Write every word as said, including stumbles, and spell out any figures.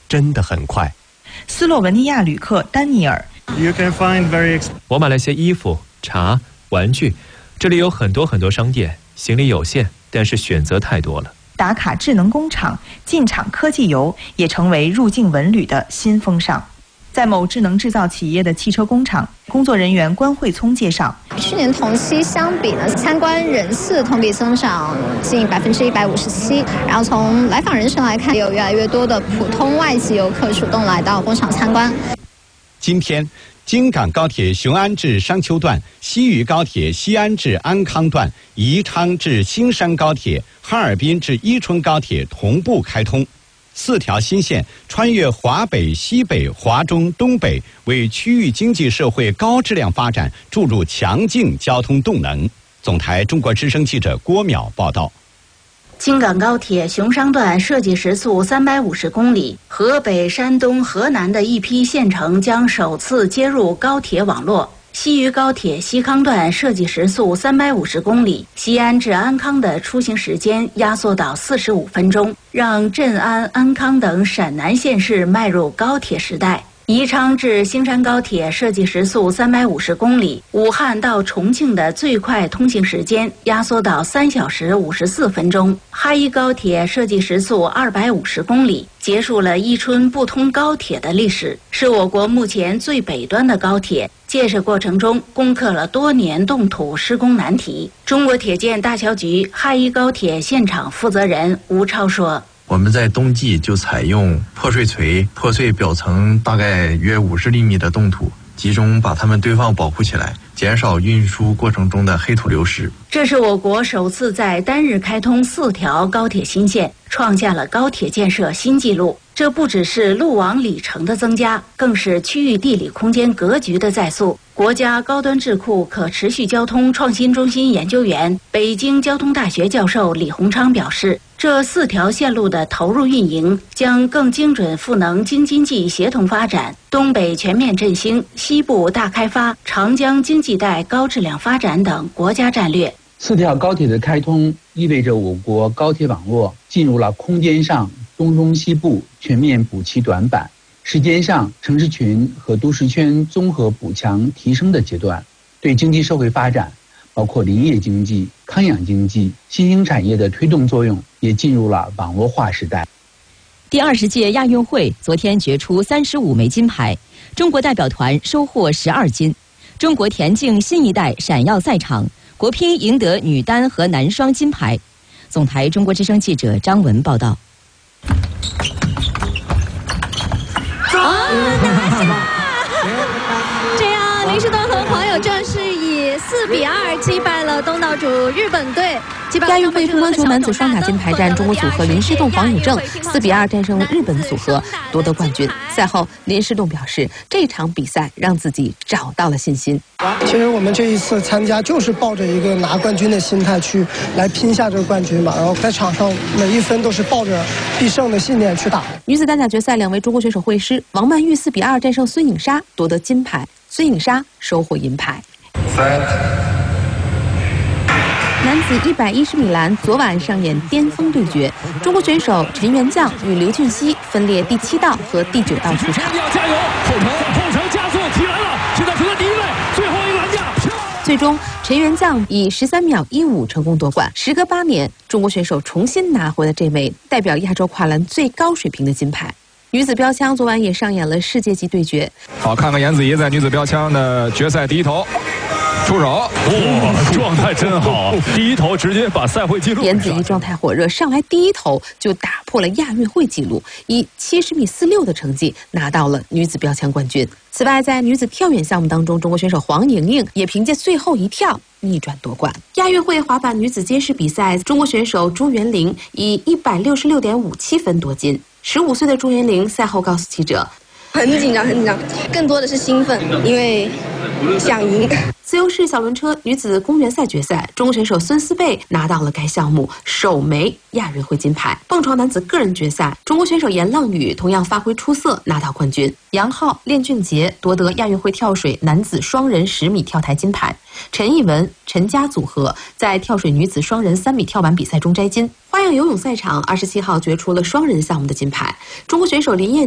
真的很快。 斯洛文尼亚旅客丹尼尔， 我买了些衣服、茶、玩具，这里有很多很多商店，行李有限，但是选择太多了。 打卡智能工厂、进场科技游也成为入境文旅的新风尚。在某智能制造企业的汽车工厂，工作人员关慧聪介绍， 去年同期相比呢，参观人次同比增长近百分之一百五十七。然后从来访人数来看，有越来越多的普通外籍游客主动来到工厂参观。 今天，京港高铁雄安至商丘段、西渝高铁西安至安康段、宜昌至新山高铁、哈尔滨至伊春高铁同步开通。四条新线穿越华北、西北、华中、东北，为区域经济社会高质量发展注入强劲交通动能。总台中国之声记者郭淼报道。 京港高铁雄商段设计时速三百五十公里，河北、山东、河南的一批县城将首次接入高铁网络。西渝高铁西康段设计时速三百五十公里，西安至安康的出行时间压缩到四十五分钟，让镇安、安康等陕南县市迈入高铁时代。宜昌至兴山高铁设计时速三百五十公里，武汉到重庆的最快通行时间压缩到三小时五十四分钟。哈伊高铁设计时速二百五十公里，结束了伊春不通高铁的历史，是我国目前最北端的高铁。建设过程中攻克了多年冻土施工难题。中国铁建大桥局哈伊高铁现场负责人吴超说， 我们在冬季就采用破碎锤，破碎表层大概约五十厘米的冻土，集中把它们堆放保护起来，减少运输过程中的黑土流失。 这是我国首次在单日开通四条高铁新线，创下了高铁建设新纪录。这不只是路网里程的增加，更是区域地理空间格局的再塑。国家高端智库可持续交通创新中心研究员、北京交通大学教授李洪昌表示，这四条线路的投入运营将更精准赋能京津冀协同发展、东北全面振兴、西部大开发、长江经济带高质量发展等国家战略。 四条高铁的开通意味着我国高铁网络进入了空间上东中西部全面补齐短板，时间上城市群和都市圈综合补强提升的阶段，对经济社会发展，包括林业经济、康养经济、新兴产业的推动作用也进入了网络化时代。 第二十届亚运会昨天决出三十五枚金牌，中国代表团收获十二金。中国田径新一代闪耀赛场，国乒赢得女单和男双金牌。总台中国之声记者张文报道。 这样，林士东和黄友正是以四比二击败了东道主日本队。 亚运会乒乓球男子双打金牌战，中国组合林诗栋、黄友正四比二战胜了日本组合，夺得冠军。赛后，林诗栋表示，这场比赛让自己找到了信心。 其实我们这一次参加就是抱着一个拿冠军的心态去来拼下这个冠军嘛，然后在场上每一分都是抱着必胜的信念去打。 女子单打决赛，两位中国选手会师，王曼玉四比二战胜孙颖莎，夺得金牌，孙颖莎收获银牌。男子一百一十米栏昨晚上演巅峰对决，中国选手陈元将与刘俊熙分列第七道和第九道出场。 加油！后程后程加速起来了，现在处在第一位，最后一个栏架。 最终，陈元将以十三秒一五成功夺冠。时隔八年，中国选手重新拿回了这枚代表亚洲跨栏最高水平的金牌。女子标枪昨晚也上演了世界级对决。 好，看看颜子怡在女子标枪的决赛第一头。出手， 哇，状态真好！第一头直接把赛会纪录。 颜子怡状态火热，上来第一头就打破了亚运会纪录，以七十米四六的成绩拿到了女子标枪冠军。此外，在女子跳远项目当中，中国选手黄莹莹也凭借最后一跳逆转夺冠。亚运会滑板女子街式比赛，中国选手朱元玲以一百六十六点五七分夺金。十五岁的朱元玲赛后告诉记者。 很紧张，很紧张，更多的是兴奋，因为想赢。 自由式小轮车女子公园赛决赛，中国选手孙思贝拿到了该项目首枚亚运会金牌。蹦床男子个人决赛，中国选手严浪宇同样发挥出色，拿到冠军。杨昊、练俊杰夺得亚运会跳水男子双人十米跳台金牌。陈艺文、陈佳组合在跳水女子双人三米跳板比赛中摘金。花样游泳赛场二十七号决出了双人项目的金牌，中国选手林彦